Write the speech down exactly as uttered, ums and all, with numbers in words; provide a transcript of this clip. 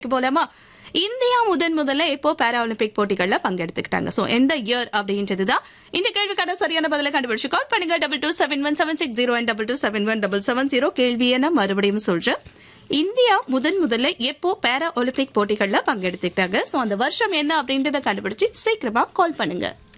போலாமா? இந்தியா முதன் முதல்ல எப்போ பாரா ஒலிம்பிக் போட்டிகள்ல பங்கெடுத்துக்கிட்டாங்க? சோ எந்த இயர் அப்படின்றதுதான் இந்த கேள்விக்கான சரியான பதில கண்டுபிடிச்சு கால் பண்ணுங்க. Double two seven one seven six zero and double two seven one double seven zero. கேள்வியை நான் மறுபடியும் சொல்றேன். இந்தியா முதன் முதல்ல எப்போ பாரா ஒலிம்பிக் போட்டிகள்ல பங்கெடுத்துக்கிட்டாங்க? சோ அந்த வருஷம் என்ன அப்படின்றத கண்டுபிடிச்சு சீக்கிரமா கால் பண்ணுங்க.